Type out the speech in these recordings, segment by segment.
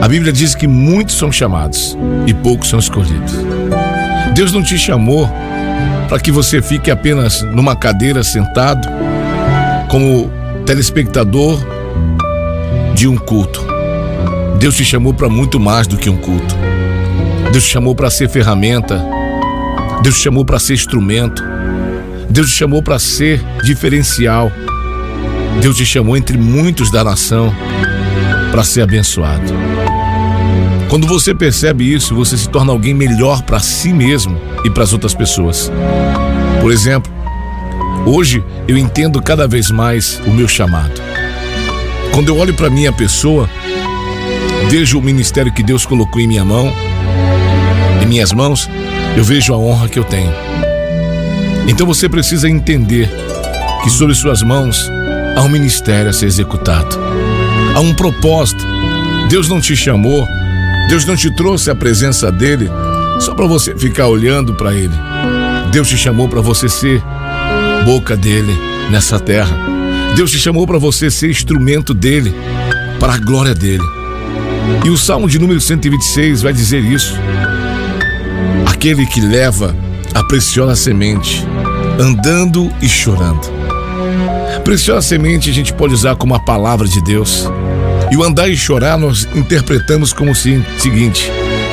A Bíblia diz que muitos são chamados e poucos são escolhidos. Deus não te chamou para que você fique apenas numa cadeira sentado como telespectador de um culto. Deus te chamou para muito mais do que um culto. Deus te chamou para ser ferramenta. Deus te chamou para ser instrumento. Deus te chamou para ser diferencial. Deus te chamou entre muitos da nação para ser abençoado. Quando você percebe isso, você se torna alguém melhor para si mesmo e para as outras pessoas. Por exemplo, hoje eu entendo cada vez mais o meu chamado. Quando eu olho para minha pessoa, vejo o ministério que Deus colocou em minha mão, em minhas mãos, eu vejo a honra que eu tenho. Então você precisa entender que sobre suas mãos há um ministério a ser executado. Há um propósito. Deus não te chamou, Deus não te trouxe a presença dele só para você ficar olhando para ele. Deus te chamou para você ser boca dele nessa terra. Deus te chamou para você ser instrumento dele, para a glória dele. E o Salmo de número 126 vai dizer isso. Aquele que leva a preciosa semente, andando e chorando. Preciosa semente a gente pode usar como a palavra de Deus. E o andar e chorar nós interpretamos como o seguinte: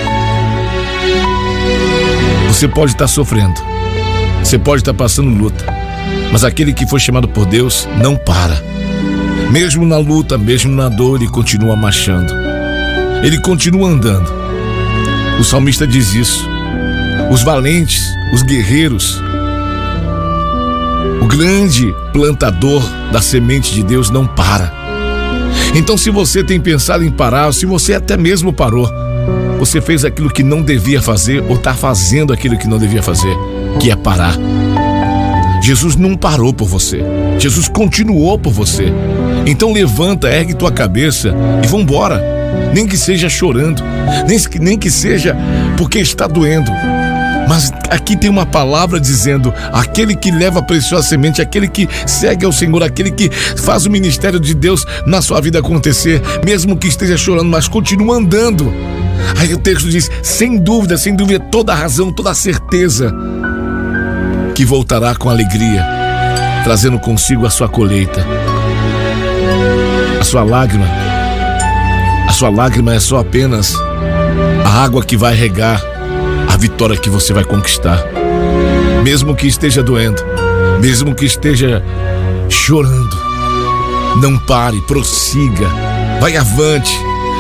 você pode estar sofrendo, você pode estar passando luta, mas aquele que foi chamado por Deus não para. Mesmo na luta, mesmo na dor, ele continua marchando, ele continua andando. O salmista diz isso. Os valentes, os guerreiros, o grande plantador da semente de Deus não para. Então, se você tem pensado em parar, se você até mesmo parou, você fez aquilo que não devia fazer ou está fazendo aquilo que não devia fazer, que é parar. Jesus não parou por você, Jesus continuou por você. Então levanta, ergue tua cabeça e vambora. Nem que seja chorando, nem que seja porque está doendo. Mas aqui tem uma palavra dizendo: aquele que leva a preciosa semente, aquele que segue ao Senhor, aquele que faz o ministério de Deus na sua vida acontecer, mesmo que esteja chorando, mas continua andando. Aí o texto diz: sem dúvida, toda a razão, toda a certeza, que voltará com alegria, trazendo consigo a sua colheita. A sua lágrima é só apenas a água que vai regar a vitória que você vai conquistar. Mesmo que esteja doendo, mesmo que esteja chorando, não pare, prossiga, vai avante,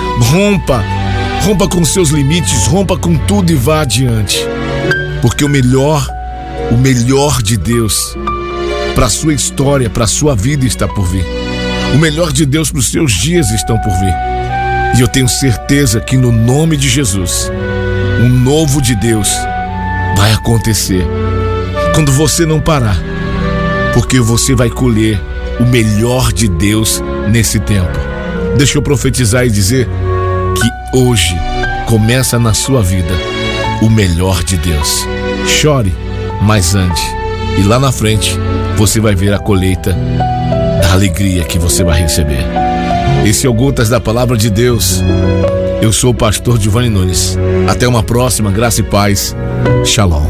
rompa com seus limites, rompa com tudo e vá adiante. Porque o melhor de Deus para a sua história, para a sua vida está por vir. O melhor de Deus para os seus dias estão por vir. E eu tenho certeza que no nome de Jesus, um novo de Deus vai acontecer quando você não parar, porque você vai colher o melhor de Deus nesse tempo. Deixa eu profetizar e dizer que hoje começa na sua vida o melhor de Deus. Chore, mas ande, e lá na frente você vai ver a colheita da alegria que você vai receber. Esse é o Gotas da Palavra de Deus. Eu sou o pastor Giovanni Nunes. Até uma próxima, graça e paz. Shalom.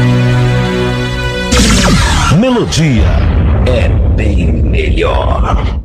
Melodia é bem melhor.